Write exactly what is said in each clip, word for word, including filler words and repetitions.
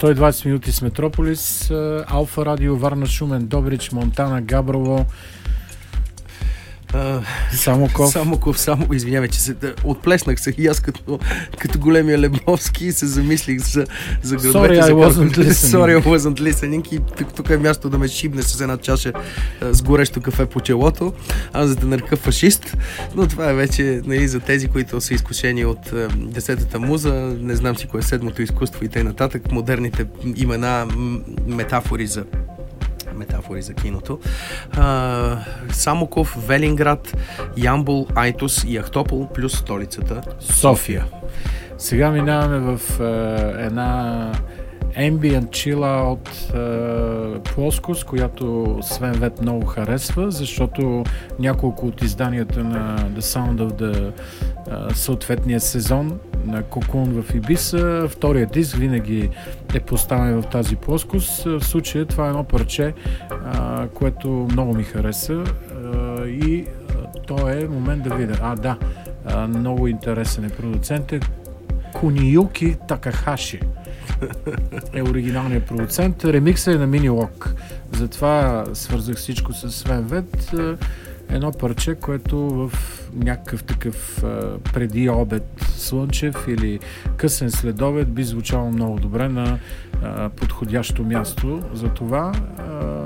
сто и двадесет минути с Метрополис, Алфа Радио, Варна, Шумен, Добрич, Монтана, Габрово, Uh, Самоков. Самоков, само, извинявай, че се, да, отплеснах се и аз като, като големия Лебовски и се замислих за, за градовете. Sorry, за I wasn't listening. Sorry, I wasn't listening. И тук, тук е място да ме шибне с една чаша а, с горещо кафе по челото, аз за да нарека фашист. Но това е вече, нали, за тези, които са изкушени от а, десетата муза, не знам си кое е седмото изкуство и т.н. Модерните имена, м- метафори за метафори за киното. А, Самоков, Велинград, Ямбол, Айтос и Ахтопол плюс столицата София. Сега минаваме в е, една ambient chill out е, плоскост, която Свен Вет много харесва, защото няколко от изданията на The Sound of the е, съответния сезон на Кокун в Ибиса, втория диск винаги е поставен в тази плоскост. В случая това е едно парче, а, което много ми хареса, а, и а, то е момент да видя. А, да, а, много интересен е продуцент, е Куниюки Такахаши е оригиналният продуцент. Ремиксът е на Mini Lock. Затова свързах всичко с Свен Вет. Едно парче, което в някакъв такъв а, преди обед слънчев или късен следобед би звучало много добре на а, подходящо място. Затова а,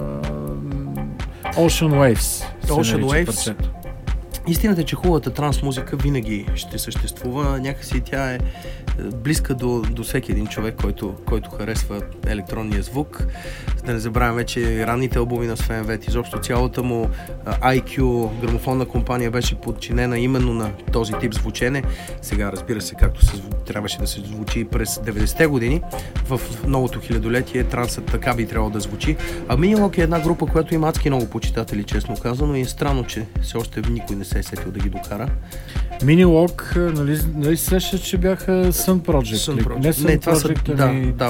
Ocean Waves. Ocean Waves. Истината е, че хубавата транс музика винаги ще съществува. Някакси тя е близка до, до всеки един човек, който, който харесва електронния звук. Да не забравяме, че ранните албуми на Свен Вет, изобщо цялата му ай кю грамофонна компания беше подчинена именно на този тип звучене. Сега, разбира се, както се, трябваше да се звучи през деветдесетте години, в новото хилядолетие трансът така би трябвало да звучи. А Mini Lock е една група, която има адски много почитатели, честно казано, и е странно, че все още никой не се е сетил да ги докара. Mini Lock, нали, нали сещаш, че бяха Sun Project? Sun Project. Не Sun Не, това Project, са, ами... да, да,